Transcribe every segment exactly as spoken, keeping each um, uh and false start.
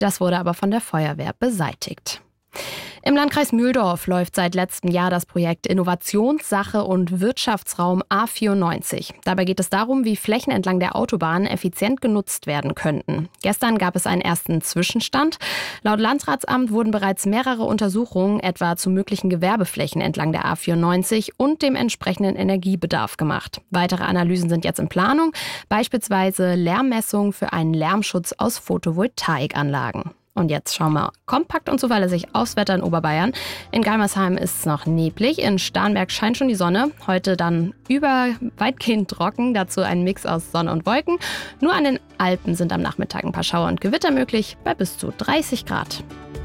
Das wurde aber von der Feuerwehr beseitigt. Im Landkreis Mühldorf läuft seit letztem Jahr das Projekt Innovationssache und Wirtschaftsraum A vierundneunzig. Dabei geht es darum, wie Flächen entlang der Autobahn effizient genutzt werden könnten. Gestern gab es einen ersten Zwischenstand. Laut Landratsamt wurden bereits mehrere Untersuchungen etwa zu möglichen Gewerbeflächen entlang der A vierundneunzig und dem entsprechenden Energiebedarf gemacht. Weitere Analysen sind jetzt in Planung, beispielsweise Lärmmessungen für einen Lärmschutz aus Photovoltaikanlagen. Und jetzt schauen wir kompakt und zuverlässig aufs Wetter in Oberbayern. In Geimersheim ist es noch neblig, in Starnberg scheint schon die Sonne. Heute dann über weitgehend trocken, dazu ein Mix aus Sonne und Wolken. Nur an den Alpen sind am Nachmittag ein paar Schauer und Gewitter möglich, bei bis zu dreißig Grad.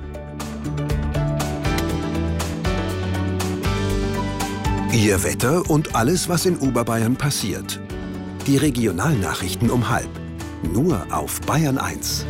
Ihr Wetter und alles, was in Oberbayern passiert. Die Regionalnachrichten um halb. Nur auf Bayern eins.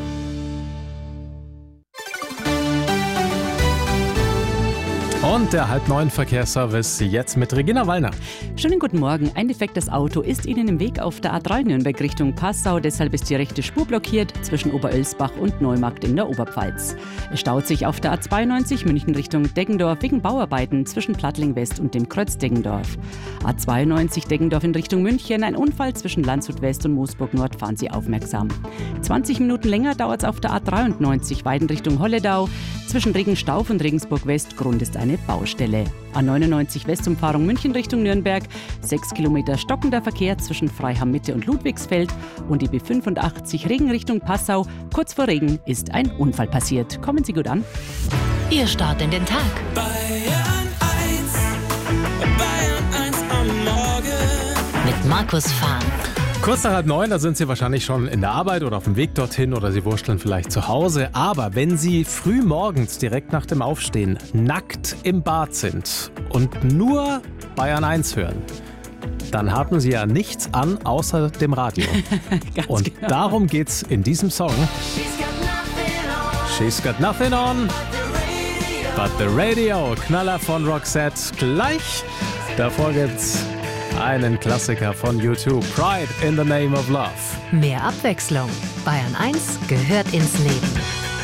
Und der halb neun Verkehrsservice jetzt mit Regina Wallner. Schönen guten Morgen. Ein defektes Auto ist Ihnen im Weg auf der A drei Nürnberg Richtung Passau. Deshalb ist die rechte Spur blockiert zwischen Oberölsbach und Neumarkt in der Oberpfalz. Es staut sich auf der A zweiundneunzig München Richtung Deggendorf wegen Bauarbeiten zwischen Plattling West und dem Kreuz Deggendorf. A zweiundneunzig Deggendorf in Richtung München. Ein Unfall zwischen Landshut West und Moosburg Nord. Fahren Sie aufmerksam. zwanzig Minuten länger dauert es auf der A dreiundneunzig Weiden Richtung Holledau. Zwischen Regenstauf und Regensburg West. Grund ist eine Baustelle. A neunundneunzig Westumfahrung München Richtung Nürnberg. Sechs Kilometer stockender Verkehr zwischen Freiham Mitte und Ludwigsfeld. Und die B fünfundachtzig Regen Richtung Passau. Kurz vor Regen ist ein Unfall passiert. Kommen Sie gut an. Ihr Start in den Tag. Bayern eins, Bayern eins am Morgen. Mit Markus Fahn. Kurz nach halb neun, da sind Sie wahrscheinlich schon in der Arbeit oder auf dem Weg dorthin oder Sie wursteln vielleicht zu Hause. Aber wenn Sie früh morgens direkt nach dem Aufstehen nackt im Bad sind und nur Bayern eins hören, dann haben Sie ja nichts an außer dem Radio. Und genau. Darum geht's in diesem Song. She's got nothing on but the radio. Knaller von Roxette gleich. Davor gibt's einen Klassiker von U zwei, Pride in the Name of Love. Mehr Abwechslung. Bayern eins gehört ins Leben.